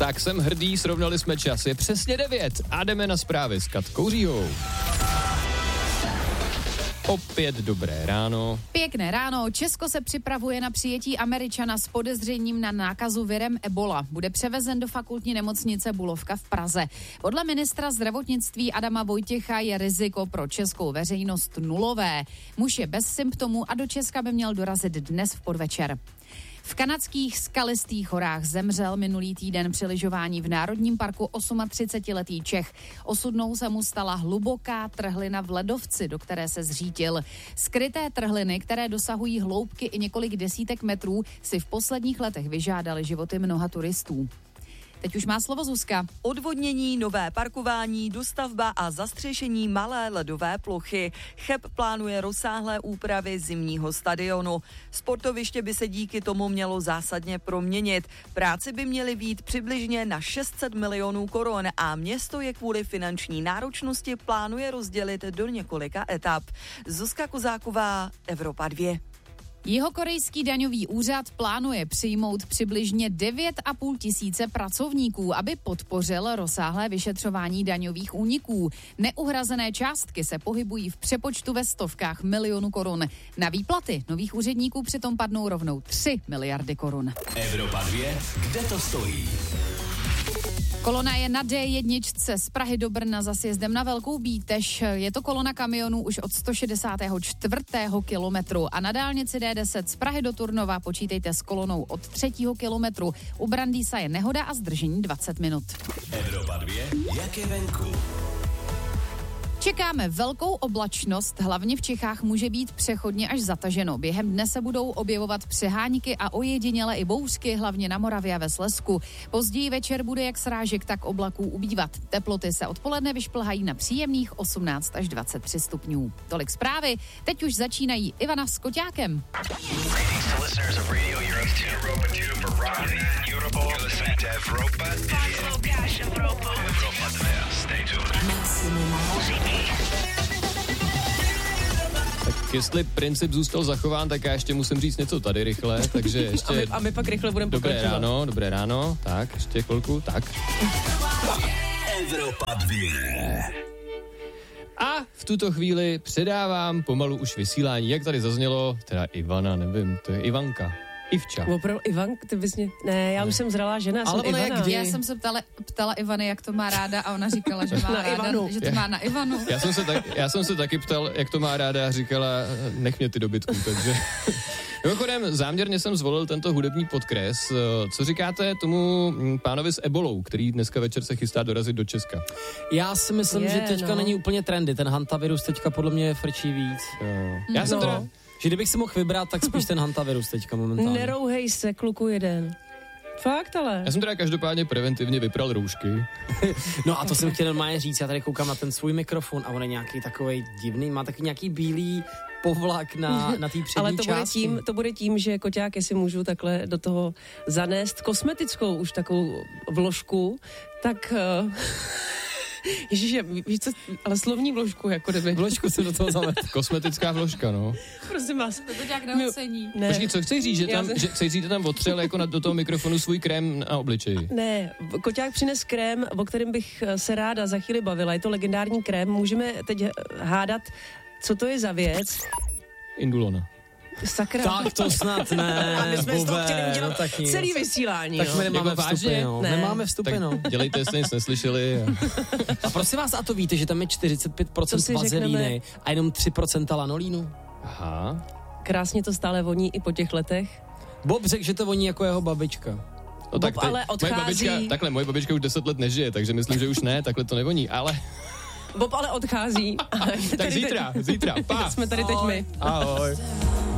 Tak jsem hrdý, srovnali jsme čas, je přesně 9 a jdeme na zprávy s Katkou Říhou. Opět dobré ráno. Pěkné ráno. Česko se připravuje na přijetí Američana s podezřením na nákazu virem Ebola. Bude převezen do fakultní nemocnice Bulovka v Praze. Podle ministra zdravotnictví Adama Vojtěcha je riziko pro českou veřejnost nulové. Muž je bez symptomů a do Česka by měl dorazit dnes v podvečer. V kanadských skalistých horách zemřel minulý týden při lyžování v Národním parku 38letý Čech. Osudnou se mu stala hluboká trhlina v ledovci, do které se zřítil. Skryté trhliny, které dosahují hloubky i několik desítek metrů, si v posledních letech vyžádaly životy mnoha turistů. Teď už má slovo Zuzka. Odvodnění, nové parkování, dostavba a zastřešení malé ledové plochy. Cheb plánuje rozsáhlé úpravy zimního stadionu. Sportoviště by se díky tomu mělo zásadně proměnit. Práce by měly být přibližně na 600 milionů korun a město je kvůli finanční náročnosti plánuje rozdělit do několika etap. Zuzka Kozáková, Evropa 2. Jihokorejský daňový úřad plánuje přijmout přibližně 9,5 tisíce pracovníků, aby podpořil rozsáhlé vyšetřování daňových úniků. Neuhrazené částky se pohybují v přepočtu ve stovkách milionů korun. Na výplaty nových úředníků přitom padnou rovnou 3 miliardy korun. Evropa 2, kde to stojí? Kolona je na D1 z Prahy do Brna za sjezdem na Velkou Bítež. Je to kolona kamionů už od 164. kilometru a na dálnici D10 z Prahy do Turnova počítejte s kolonou od 3. kilometru. U Brandýsa je nehoda a zdržení 20 minut. Evropa 2, jak je venku? Čekáme velkou oblačnost, hlavně v Čechách může být přechodně až zataženo. Během dne se budou objevovat přeháňky a ojediněle i bouřky, hlavně na Moravě a ve Slezsku. Později večer bude jak srážek, tak oblaků ubývat. Teploty se odpoledne vyšplhají na příjemných 18 až 23 stupňů. Tolik zprávy, teď už začínají Ivana s Koťákem. Tak jestli princip zůstal zachován, tak já ještě musím říct něco tady rychle, takže ještě... A my pak rychle budeme pokračovat. Dobré ráno, tak, ještě chvilku, tak. Evropa 2. A v tuto chvíli předávám pomalu už vysílání, jak tady zaznělo, teda Ivana, nevím, to je Ivanka. Ivča. Opravdu Ivanka, ty bys mě... Ne, já už jsem zralá žena, ale jsem Ivana. Já jsem se ptala Ivany, jak to má ráda a ona říkala, že má ráda, Ivanu. Že to má na Ivanu. Já jsem se taky ptal, jak to má ráda a říkala, nech mě ty dobytku, takže... Mimochodem, záměrně jsem zvolil tento hudební podkres. Co říkáte tomu pánovi s ebolou, který dneska večer se chystá dorazit do Česka? Já si myslím, že teďka není úplně trendy. Ten hantavirus teďka podle mě frčí víc. Já jsem teda... Že kdybych si mohl vybrat, tak spíš ten hantavirus teďka momentálně. Nerouhej se, kluku jeden. Fakt ale. Já jsem teda každopádně preventivně vypral roušky. No a to jsem chtěl normálně říct, já tady koukám na ten svůj mikrofon a on je nějaký takovej divný, má takový nějaký bílý povlak na té přední ale části. To bude tím, že Koťák, jestli můžu takhle do toho zanést kosmetickou už takovou vložku, tak... Ježiš, víš co, ale slovní vložku, jako kdyby. Vložku se do toho zavedl. Kosmetická vložka, no. Prosím vás. To nějak neocení. Ne. Počkej, co chci říct, že chceš říct, že tam otřel jako do toho mikrofonu svůj krém na obličeji? Ne, Koťák přines krém, o kterém bych se ráda za chvíli bavila. Je to legendární krém, můžeme teď hádat, co to je za věc. Indulona. Sakra. Tak to snad ne. A my jsme z toho chtěli udělat celý vysílání. Tak my nemáme jako vstupy, no. Ne. Nemáme vstupy, no. Dělejte, jestli nic neslyšeli. A prosím vás, a to víte, že tam je 45% vazelíny a jenom 3% lanolínu? Aha. Krásně to stále voní i po těch letech. Bob řekl, že to voní jako jeho babička. No tak Bob ale odchází. Moje babička už 10 let nežije, takže myslím, že už ne, takhle to nevoní, ale... Bob ale odchází. Tak zítra, pá. Jsme tady teď my. Ahoj.